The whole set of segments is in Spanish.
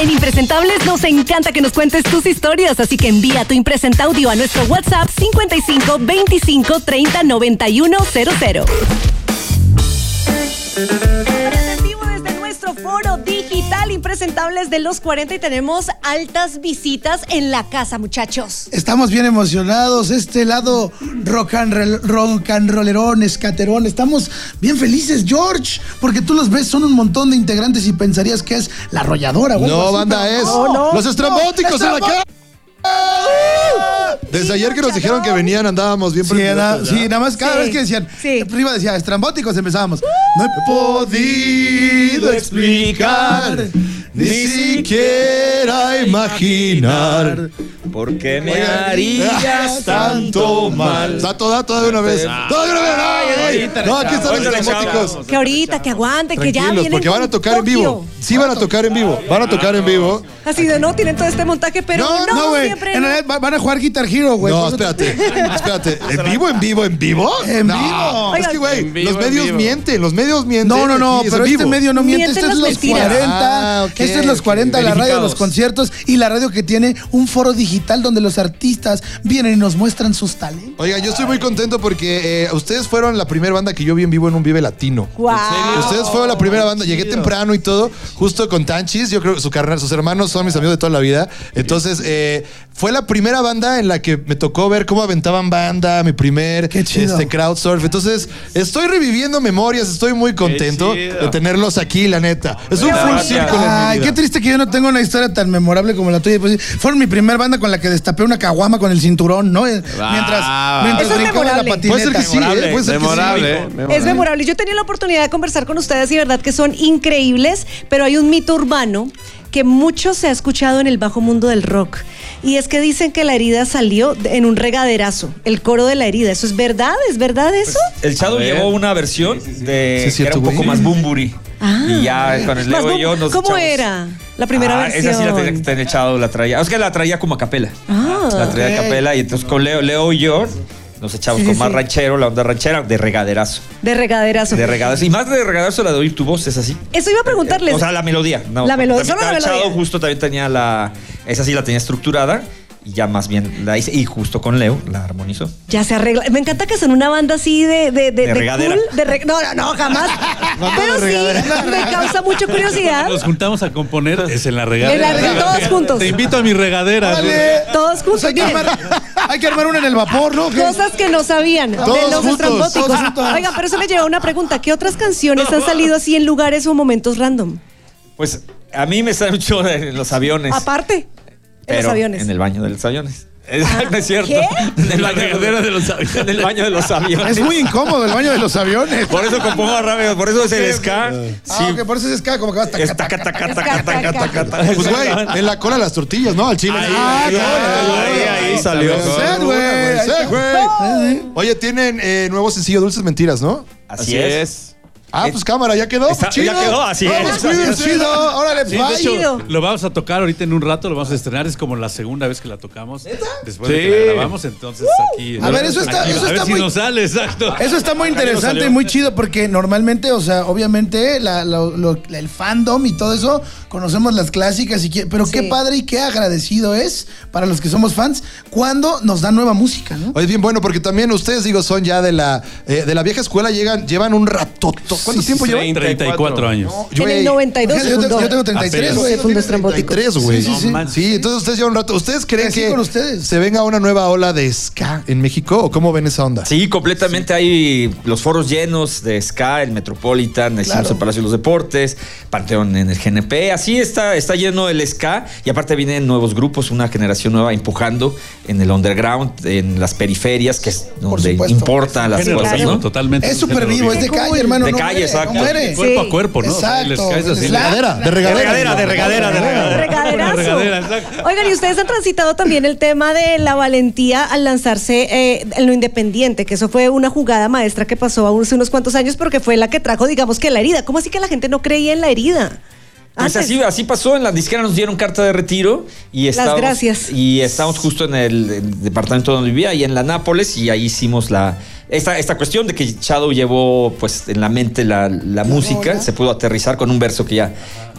En Impresentables nos encanta que nos cuentes tus historias, así que envía tu Impresenta Audio a nuestro WhatsApp 55 25 30 91 00. Desde nuestro foro digital Impresentables de los 40 y tenemos altas visitas en la casa, muchachos. Estamos bien emocionados, este lado rock and rollerón, escaterón. Estamos bien felices, George, porque tú los ves, son un montón de integrantes y pensarías que es la arrolladora. No, banda, es los estrambóticos en la casa. Desde ayer que nos dijeron que venían andábamos bien prendidos. Sí, nada más cada vez que decían, arriba decía estrambóticos, empezábamos. No he podido explicar, ni siquiera imaginar. ¿Por qué me harías tanto mal? Está toda de una vez. Toda de una vez. No, aquí están los estrambóticos. Que ahorita, que aguanten, que ya vienen. Porque van a tocar en vivo. Sí, van a tocar en vivo. Van a tocar en vivo. Así de no, tienen todo este montaje, pero no, güey. Siempre. En realidad van a jugar Guitar Hero, güey. No, espérate. ¿En vivo? En vivo. Es que, güey, los medios mienten. No, pero este medio no miente. Este es los 40. Este es los 40, la radio de los conciertos y la radio que tiene un foro digital donde los artistas vienen y nos muestran sus talentos. Oiga, yo estoy muy contento porque ustedes fueron la primera banda que yo vi en vivo en un Vive Latino. Wow. Ustedes fueron la primera banda. Llegué temprano y todo, justo con Tanchis. Yo creo que sus hermanos son mis amigos de toda la vida. Entonces, fue la primera banda en la que me tocó ver cómo aventaban banda, mi primer crowdsurf. Entonces, estoy reviviendo memorias, estoy muy contento de tenerlos aquí, la neta. Es un full circle. Ay, qué triste que yo no tengo una historia tan memorable como la tuya. Pues, fueron mi primer banda con la que destapé una caguama con el cinturón, ¿no? Mientras brincaba la patineta. Puede ser que sí, puede ser memorable. Es memorable. Yo tenía la oportunidad de conversar con ustedes y verdad que son increíbles, pero hay un mito urbano que mucho se ha escuchado en el bajo mundo del rock. Y es que dicen que la herida salió en un regaderazo, el coro de la herida. ¿Eso es verdad? ¿Es verdad eso? Pues, el Shadow llevó una versión que era un poco más bumburi. Y ya con el Leo y yo nos ¿Cómo era la primera versión? Esa sí la tenía que tener Shadow, la traía. Es que la traía como a capela. La traía a capela y entonces con Leo y yo nos echamos con más ranchero, la onda ranchera, de regaderazo. De regaderazo. Y más de regaderazo la de oír tu voz, es así. Eso iba a preguntarles. O sea, la melodía. No, la melodía, solo la melodía. Shadow justo también tenía esa sí la tenía estructurada. Y ya más bien la hice. Y justo con Leo la armonizó. Ya se arregla. Me encanta que son una banda así de regadera. Cool, no, jamás. Pero sí, me causa mucha curiosidad. Nos juntamos a componer, es en la regadera. Todos juntos. Te invito a mi regadera. Todos juntos. Hay que armar una en el vapor, ¿no? Cosas que no sabían de los estrambóticos. Oigan, pero eso me lleva a una pregunta. ¿Qué otras canciones han salido así en lugares o momentos random? Pues a mí me sale mucho en los aviones. Aparte. En los aviones. En el baño de los aviones. No es cierto. ¿Qué? En la regadera de los aviones. En el baño de los aviones. Es muy incómodo el baño de los aviones. Por eso compongo rápido, por eso es el ska. Sí. Por eso es ska, como que vas Pues, güey, en la cola las tortillas, ¿no? Al chile. Ahí salió. Oye, tienen nuevo sencillo Dulces Mentiras, ¿no? Así es. Pues cámara, ya quedó. Chido. Ya quedó, así es. Chido. Órale, sí, de hecho, lo vamos a tocar ahorita en un rato, lo vamos a estrenar. Es como la segunda vez que la tocamos. ¿Neta? Después de que la grabamos, entonces aquí. A ver, eso está si muy, nos sale, exacto. Eso está muy interesante y muy chido porque normalmente, o sea, obviamente el fandom y todo eso, conocemos las clásicas, pero qué padre y qué agradecido es para los que somos fans cuando nos dan nueva música, ¿no? Oye, bien bueno, porque también ustedes, son ya de la vieja escuela, llevan un ratoto. ¿Cuánto tiempo llevan? 34 años. En el 92 yo tengo 33, güey. Sí, entonces ustedes llevan un rato. ¿Ustedes creen que se venga una nueva ola de ska en México o cómo ven esa onda? Sí, completamente. Hay los foros llenos de ska, el Metropolitan, el Palacio de los Deportes, Panteón en el GNP. Así está lleno el ska y aparte vienen nuevos grupos, una generación nueva empujando en el underground, en las periferias, que es donde importa las cosas, ¿no? Totalmente. Es súper vivo, es de calle, hermano. De calle, exacto. Cuerpo a cuerpo, ¿no? Exacto. De regadera. Oigan, y ustedes han transitado también el tema de la valentía al lanzarse en lo independiente, que eso fue una jugada maestra que pasó hace unos cuantos años, porque fue la que trajo, digamos, que la herida. ¿Cómo así que la gente no creía en la herida? Pues así pasó, en la disquera nos dieron carta de retiro y estábamos justo en el departamento donde vivía y en la Nápoles, y ahí hicimos esta cuestión de que Shadow llevó pues en la mente la música, se pudo aterrizar con un verso que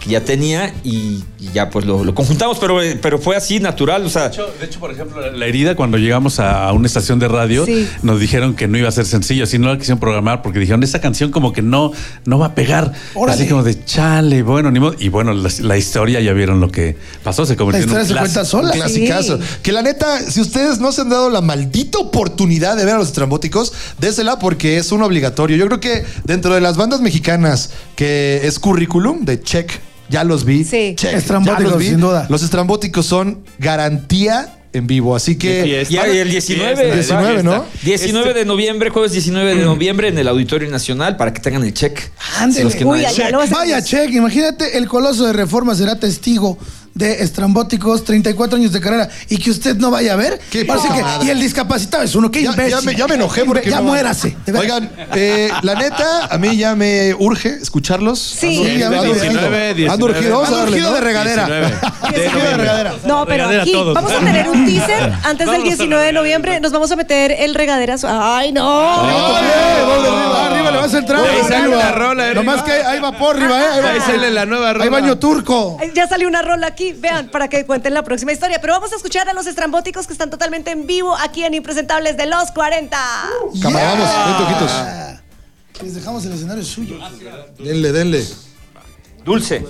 ya tenía y ya pues lo conjuntamos, pero fue así, natural, o sea. De hecho, por ejemplo, La Herida, cuando llegamos a una estación de radio, nos dijeron que no iba a ser sencillo, así no la quisieron programar, porque dijeron, esa canción como que no va a pegar. Órale. Así como de chale, bueno, ni modo. Y bueno, la historia ya vieron lo que pasó, se convirtió en un se cuenta sola. Un clasicazo. Que la neta, si ustedes no se han dado la maldita oportunidad de ver a Los Estrambóticos, désela porque es un obligatorio. Yo creo que dentro de las bandas mexicanas que es currículum de check, ya los vi. Sí. Check, Estrambóticos, ya los vi. sin duda. Los Estrambóticos son garantía en vivo, así que... Y el 19, el 19, ¿no? 19 de noviembre, jueves 19 de noviembre en el Auditorio Nacional para que tengan el check. Ándele. Los que no Uy, hay. allá lo hacemos. Vaya, check. Imagínate, el Coloso de Reforma será testigo de Estrambóticos, 34 años de carrera, y que usted no vaya a ver. Qué Parece poca que, madre. y el discapacitado es uno, qué imbécil. Ya me enojé porque ya no- muérase. de verdad. Oigan, la neta, a mí ya me urge escucharlos. Sí. Sí, a mí también. 19. Ando urgido, vamos a Ando darle, urgido ¿no? de regadera. 19 Urgido de regadera. No, pero Regadera aquí todos. vamos a tener un teaser antes del Vamos a 19 de noviembre. Nos vamos a meter el regaderazo. ¡Ay, no! Arriba le vas a entrar. Ahí sale arriba. la rola, Nomás que hay vapor arriba, ¿eh? Ahí sale la nueva rola. Hay baño turco. Ya salió una rola aquí, vean, para que cuenten la próxima historia. Pero vamos a escuchar a los Estrambóticos que están totalmente en vivo aquí en Impresentables de los 40. Cámara, vamos, ven toquitos. Les dejamos el escenario suyo. Denle. Dulce.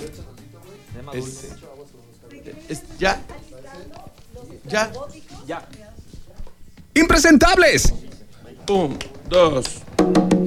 Ya. Impresentables. 1, 2.